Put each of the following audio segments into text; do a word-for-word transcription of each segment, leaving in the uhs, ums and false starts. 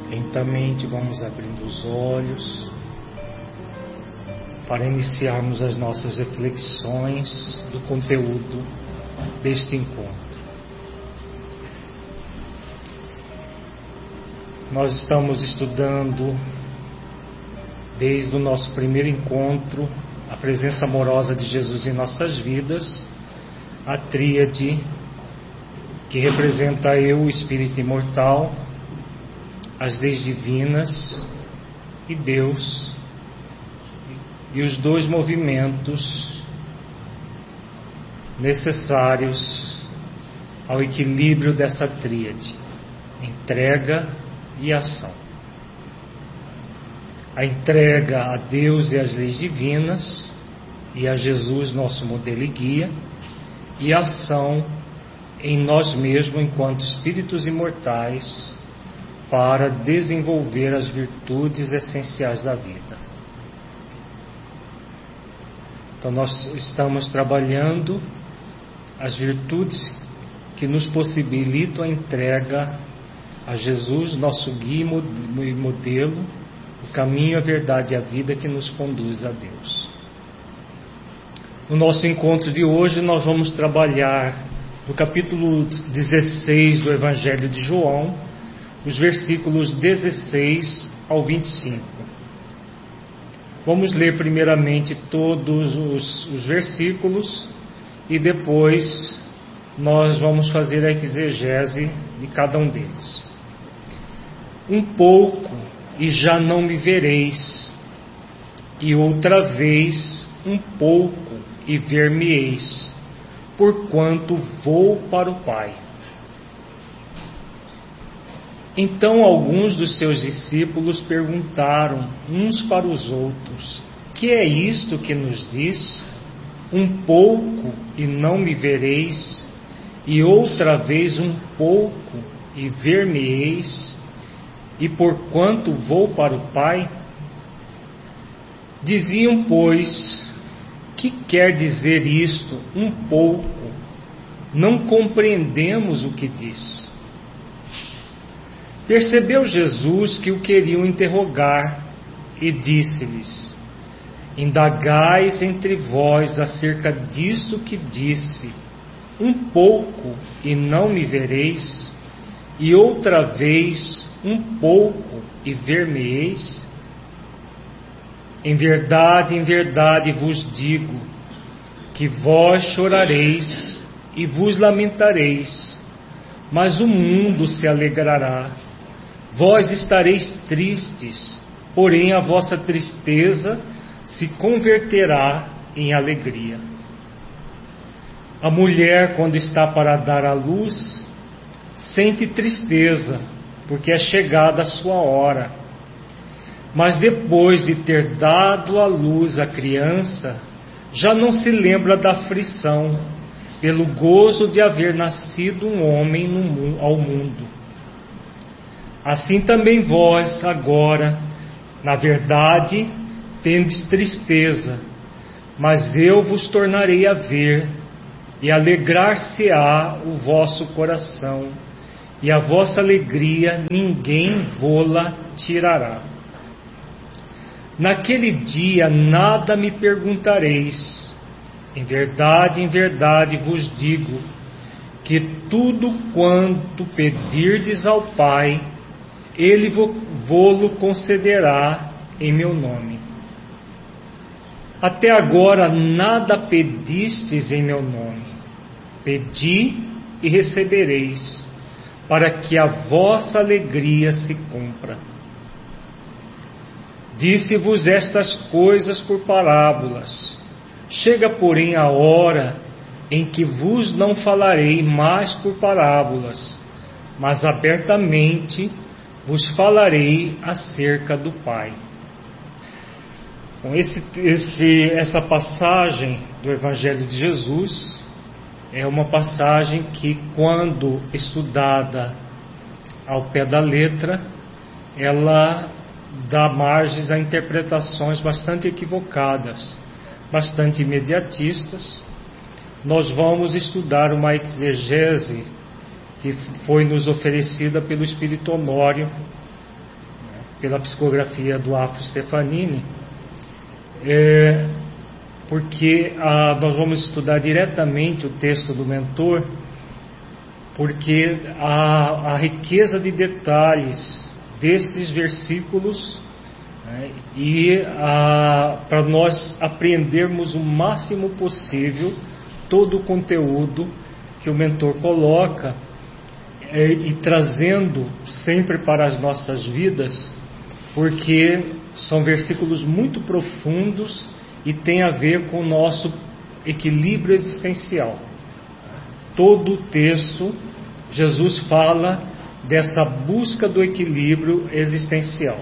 Lentamente vamos abrindo os olhos para iniciarmos as nossas reflexões do conteúdo deste encontro. Nós estamos estudando, desde o nosso primeiro encontro, a presença amorosa de Jesus em nossas vidas, a tríade que representa eu, o Espírito imortal, as leis divinas e Deus, e os dois movimentos necessários ao equilíbrio dessa tríade, entrega e ação. A entrega a Deus e às leis divinas, e a Jesus, nosso modelo e guia, e a ação em nós mesmos enquanto espíritos imortais, para desenvolver as virtudes essenciais da vida. Então nós estamos trabalhando as virtudes que nos possibilitam a entrega a Jesus, nosso guia e modelo, o caminho, a verdade e a vida que nos conduz a Deus. No nosso encontro de hoje nós vamos trabalhar no capítulo dezesseis do Evangelho de João, os versículos dezesseis ao vinte e cinco. Vamos ler primeiramente todos os, os versículos e depois nós vamos fazer a exegese de cada um deles. Um pouco e já não me vereis, e outra vez um pouco e ver-me-eis, porquanto vou para o Pai. Então alguns dos seus discípulos perguntaram uns para os outros: que é isto que nos diz? Um pouco e não me vereis, e outra vez um pouco e ver-me-eis, e porquanto vou para o Pai? Diziam, pois, que quer dizer isto, um pouco? Não compreendemos o que diz. Percebeu Jesus que o queriam interrogar e disse-lhes: indagais entre vós acerca disto que disse, um pouco e não me vereis, e outra vez um pouco e ver-me-eis? Em verdade, em verdade vos digo, que vós chorareis e vos lamentareis, mas o mundo se alegrará. Vós estareis tristes, porém a vossa tristeza se converterá em alegria. A mulher, quando está para dar à luz, sente tristeza, porque é chegada a sua hora. Mas depois de ter dado à luz a criança, já não se lembra da aflição, pelo gozo de haver nascido um homem no, ao mundo. Assim também vós, agora, na verdade, tendes tristeza, mas eu vos tornarei a ver, e alegrar-se-á o vosso coração, e a vossa alegria ninguém vô-la tirará. Naquele dia nada me perguntareis. Em verdade, em verdade vos digo, que tudo quanto pedirdes ao Pai, Ele vô-lo concederá em meu nome. Até agora nada pedistes em meu nome. Pedi e recebereis, para que a vossa alegria se cumpra. Disse-vos estas coisas por parábolas. Chega, porém, a hora em que vos não falarei mais por parábolas, mas abertamente vos falarei acerca do Pai. Bom, esse, esse, essa passagem do Evangelho de Jesus é uma passagem que, quando estudada ao pé da letra, ela dá margens a interpretações bastante equivocadas, bastante imediatistas. Nós vamos estudar uma exegese que foi nos oferecida pelo Espírito Honório, pela psicografia do Afro Stefanini, é, porque ah, nós vamos estudar diretamente o texto do mentor, porque a, a riqueza de detalhes desses versículos, né, e para nós aprendermos o máximo possível todo o conteúdo que o mentor coloca, é, e trazendo sempre para as nossas vidas, porque são versículos muito profundos e tem a ver com o nosso equilíbrio existencial. Todo o texto, Jesus fala dessa busca do equilíbrio existencial.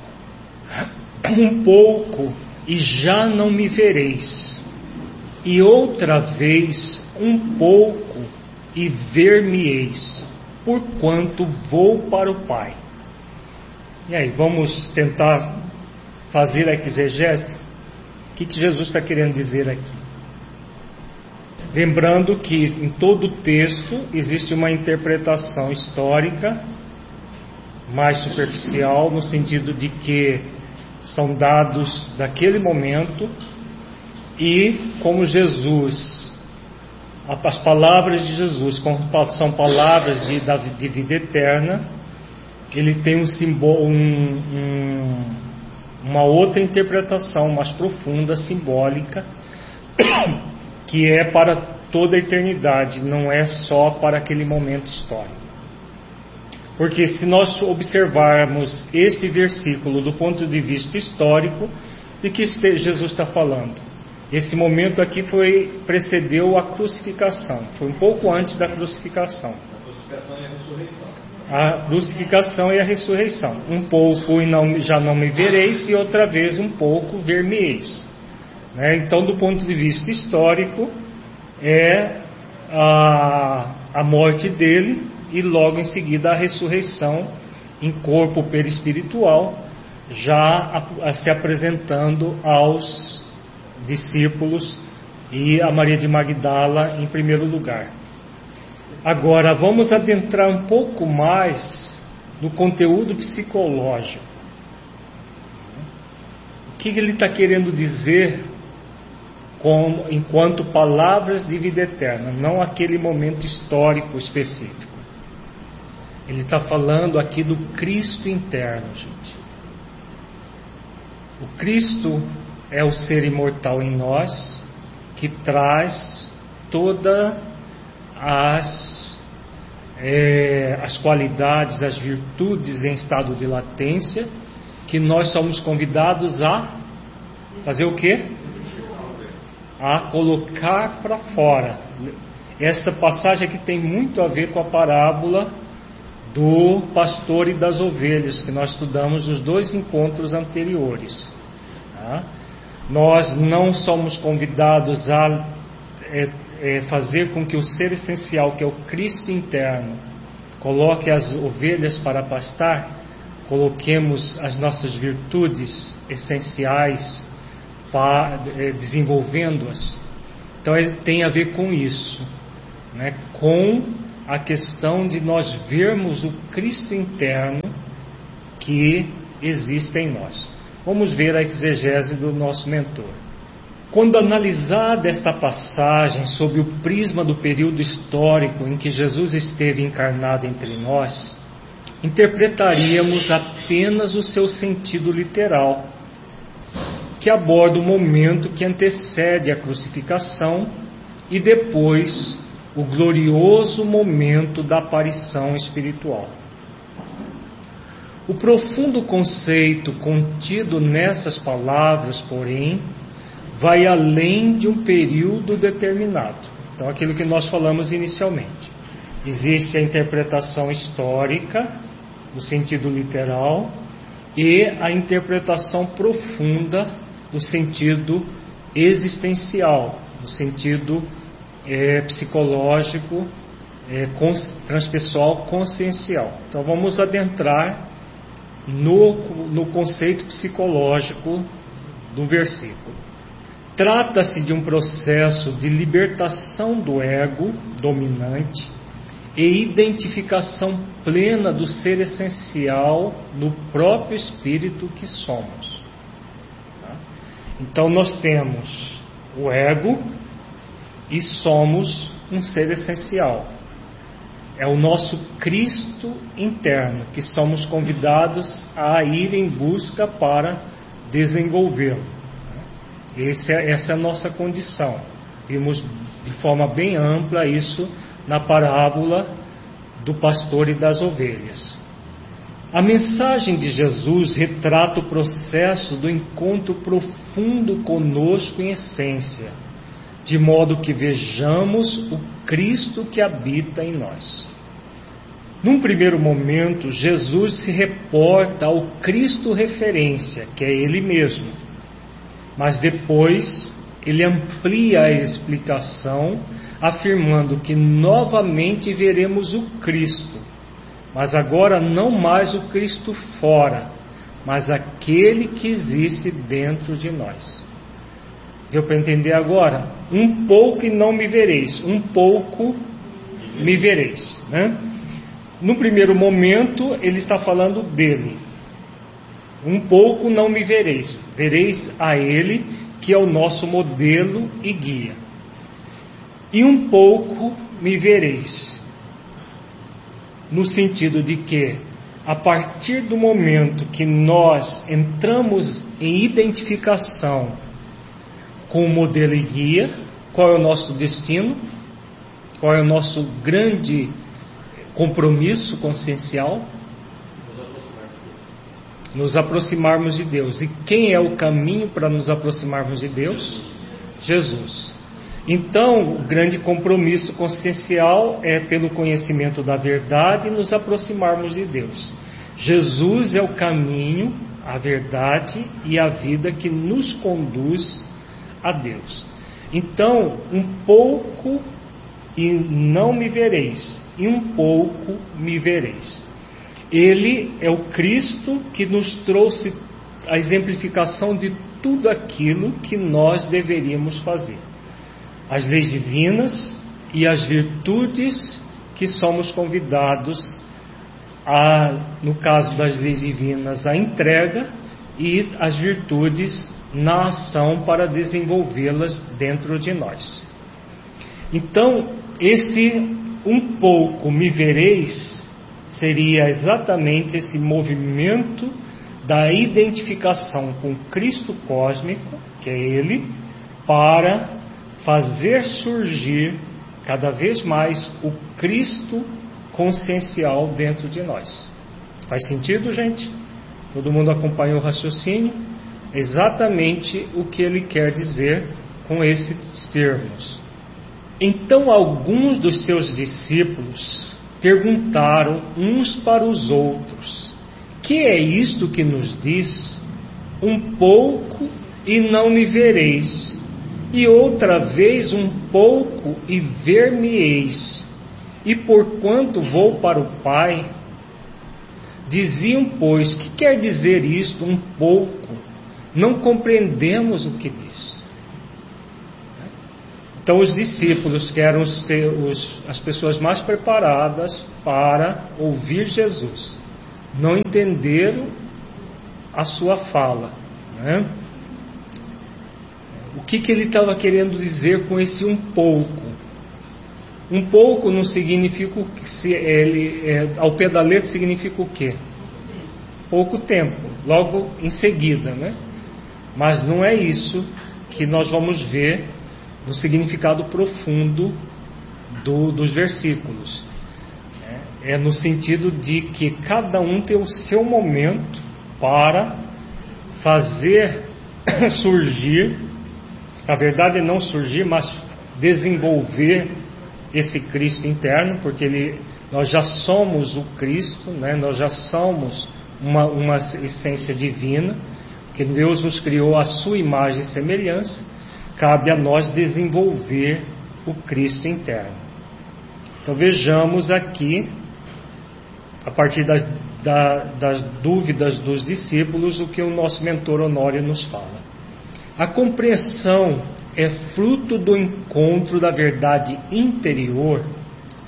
Um pouco e já não me vereis, e outra vez um pouco e ver-me-eis, porquanto vou para o Pai. E aí, vamos tentar fazer a exegese? O que, que Jesus está querendo dizer aqui? Lembrando que em todo o texto existe uma interpretação histórica mais superficial, no sentido de que são dados daquele momento, e como Jesus, as palavras de Jesus são palavras de, de vida eterna, ele tem um simbolo, um, um, uma outra interpretação mais profunda, simbólica, que é para toda a eternidade, não é só para aquele momento histórico. Porque se nós observarmos este versículo do ponto de vista histórico, de que Jesus está falando? Esse momento aqui foi, precedeu a crucificação, foi um pouco antes da crucificação. A crucificação e a ressurreição. A crucificação e a ressurreição. Um pouco e não, já não me vereis, e outra vez um pouco ver-me-eis. Né? Então, do ponto de vista histórico, é a, a morte dele e logo em seguida a ressurreição em corpo perispiritual, já a, a se apresentando aos discípulos e a Maria de Magdala em primeiro lugar. Agora vamos adentrar um pouco mais no conteúdo psicológico. O que ele está querendo dizer com, enquanto palavras de vida eterna, não aquele momento histórico específico. Ele está falando aqui do Cristo interno, gente. O Cristo é o ser imortal em nós, que traz todas as, é, as qualidades, as virtudes em estado de latência, que nós somos convidados a fazer o quê? A colocar para fora. Essa passagem aqui tem muito a ver com a parábola do pastor e das ovelhas, que nós estudamos nos dois encontros anteriores. Tá? Nós não somos convidados a é, é, fazer com que o ser essencial, que é o Cristo interno, coloque as ovelhas para pastar, coloquemos as nossas virtudes essenciais, é, desenvolvendo-as. Então é, tem a ver com isso, né? Com a questão de nós vermos o Cristo interno que existe em nós. Vamos ver a exegese do nosso mentor. Quando analisada esta passagem sob o prisma do período histórico em que Jesus esteve encarnado entre nós, interpretaríamos apenas o seu sentido literal, que aborda o momento que antecede a crucificação e depois o glorioso momento da aparição espiritual. O profundo conceito contido nessas palavras, porém, vai além de um período determinado. Então, aquilo que nós falamos inicialmente. Existe a interpretação histórica, no sentido literal, e a interpretação profunda, no sentido existencial, no sentido é, psicológico, é, cons, transpessoal, consciencial. Então, vamos adentrar No, no conceito psicológico do versículo. Trata-se de um processo de libertação do ego dominante e identificação plena do ser essencial no próprio Espírito que somos. Então nós temos o ego e somos um ser essencial. É o nosso Cristo interno que somos convidados a ir em busca para desenvolvê-lo. Esse é, essa é a nossa condição. Vimos de forma bem ampla isso na parábola do pastor e das ovelhas. A mensagem de Jesus retrata o processo do encontro profundo conosco em essência, de modo que vejamos o Cristo que habita em nós. Num primeiro momento, Jesus se reporta ao Cristo referência, que é Ele mesmo. Mas depois, Ele amplia a explicação, afirmando que novamente veremos o Cristo, mas agora não mais o Cristo fora, mas aquele que existe dentro de nós. Deu para entender agora? Um pouco e não me vereis, um pouco me vereis, né? No primeiro momento, ele está falando dele. Um pouco não me vereis, vereis a ele, que é o nosso modelo e guia. E um pouco me vereis, no sentido de que, a partir do momento que nós entramos em identificação com o modelo e guia, qual é o nosso destino? Qual é o nosso grande compromisso consciencial? Nos aproximarmos de Deus. E quem é o caminho para nos aproximarmos de Deus? Jesus. Então, o grande compromisso consciencial é pelo conhecimento da verdade nos aproximarmos de Deus. Jesus é o caminho, a verdade e a vida que nos conduz a Deus. Então, um pouco e não me vereis, e um pouco me vereis. Ele é o Cristo que nos trouxe a exemplificação de tudo aquilo que nós deveríamos fazer. As leis divinas e as virtudes que somos convidados a, no caso das leis divinas, a entrega, e as virtudes na ação para desenvolvê-las dentro de nós. Então, esse um pouco me vereis seria exatamente esse movimento da identificação com Cristo cósmico, que é Ele, para fazer surgir cada vez mais o Cristo consciencial dentro de nós. Faz sentido, gente? Todo mundo acompanhou o raciocínio? Exatamente o que ele quer dizer com esses termos. Então alguns dos seus discípulos perguntaram uns para os outros: que é isto que nos diz? Um pouco e não me vereis, e outra vez um pouco e ver-me-eis, e porquanto vou para o Pai. Diziam, pois, que quer dizer isto, um pouco? Não compreendemos o que diz. Então os discípulos, que eram os, os, as pessoas mais preparadas para ouvir Jesus, não entenderam a sua fala, né? O que, que ele estava querendo dizer com esse um pouco? Um pouco não significa o que se ele é, ao pé da letra significa o quê? Pouco tempo, logo em seguida, né? Mas não é isso que nós vamos ver no significado profundo do, dos versículos. É no sentido de que cada um tem o seu momento para fazer surgir, na verdade não surgir, mas desenvolver esse Cristo interno, porque ele, nós já somos o Cristo, né? Nós já somos uma, uma essência divina, porque Deus nos criou à sua imagem e semelhança. Cabe a nós desenvolver o Cristo interno. Então vejamos aqui, a partir das, da, das dúvidas dos discípulos, o que o nosso mentor Honório nos fala. A compreensão é fruto do encontro da verdade interior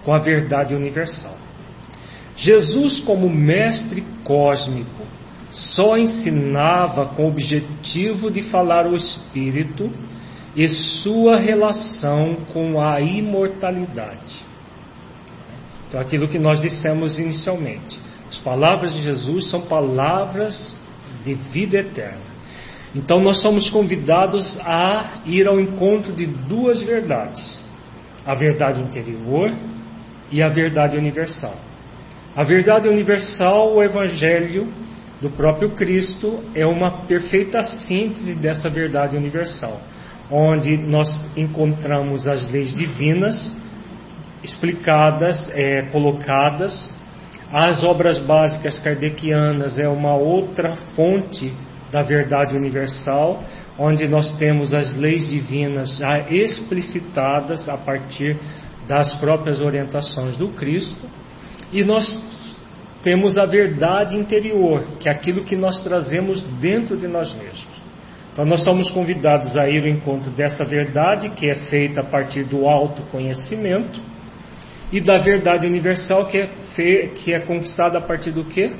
com a verdade universal. Jesus, como mestre cósmico, só ensinava com o objetivo de falar o Espírito e sua relação com a imortalidade. Então, aquilo que nós dissemos inicialmente, as palavras de Jesus são palavras de vida eterna. Então, nós somos convidados a ir ao encontro de duas verdades: a verdade interior e a verdade universal. A verdade universal, o Evangelho do próprio Cristo, é uma perfeita síntese dessa verdade universal, onde nós encontramos as leis divinas explicadas, é, colocadas. As obras básicas kardecianas é uma outra fonte da verdade universal, onde nós temos as leis divinas já explicitadas a partir das próprias orientações do Cristo. E nós temos a verdade interior, que é aquilo que nós trazemos dentro de nós mesmos. Então nós somos convidados a ir ao encontro dessa verdade, que é feita a partir do autoconhecimento, e da verdade universal, que é, fe... que é conquistada a partir do quê?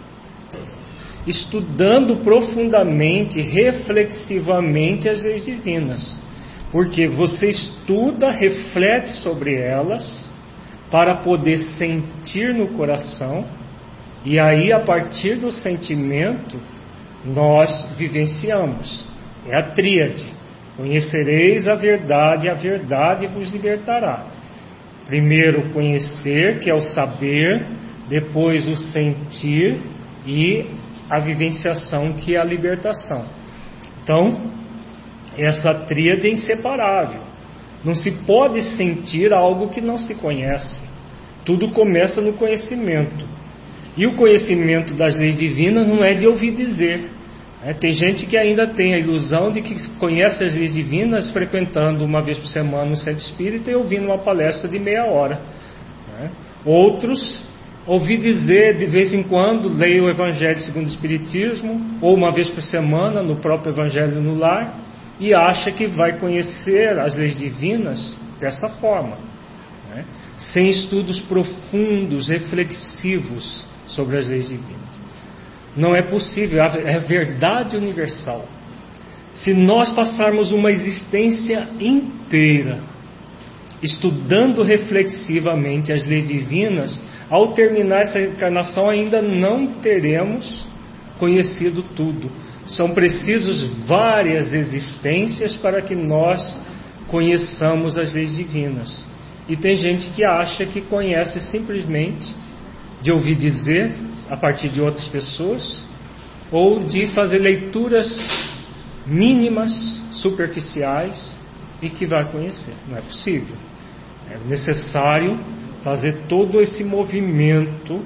Estudando profundamente, reflexivamente as leis divinas. Porque você estuda, reflete sobre elas, para poder sentir no coração, e aí a partir do sentimento nós vivenciamos. É a tríade: conhecereis a verdade, a verdade vos libertará. Primeiro conhecer, que é o saber, depois o sentir e a vivenciação, que é a libertação. Então, essa tríade é inseparável. Não se pode sentir algo que não se conhece. Tudo começa no conhecimento. E o conhecimento das leis divinas não é de ouvir dizer. É, tem gente que ainda tem a ilusão de que conhece as leis divinas frequentando uma vez por semana um centro espírita e ouvindo uma palestra de meia hora. É. Outros, ouvir dizer de vez em quando, leem o Evangelho segundo o Espiritismo, ou uma vez por semana no próprio Evangelho no Lar, e acha que vai conhecer as leis divinas dessa forma, né? Sem estudos profundos, reflexivos sobre as leis divinas. Não é possível, é verdade universal. Se nós passarmos uma existência inteira estudando reflexivamente as leis divinas, ao terminar essa encarnação ainda não teremos conhecido tudo. São precisos várias existências para que nós conheçamos as leis divinas. E tem gente que acha que conhece simplesmente de ouvir dizer a partir de outras pessoas, ou de fazer leituras mínimas, superficiais, e que vai conhecer. Não é possível. É necessário fazer todo esse movimento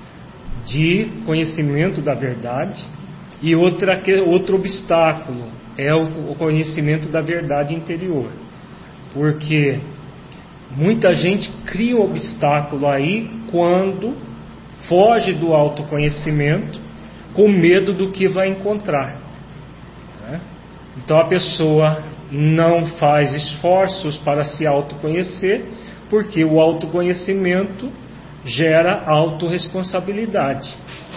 de conhecimento da verdade. E outra, outro obstáculo é o conhecimento da verdade interior, porque muita gente cria um obstáculo aí quando foge do autoconhecimento com medo do que vai encontrar, né? Então a pessoa não faz esforços para se autoconhecer, porque o autoconhecimento gera autorresponsabilidade.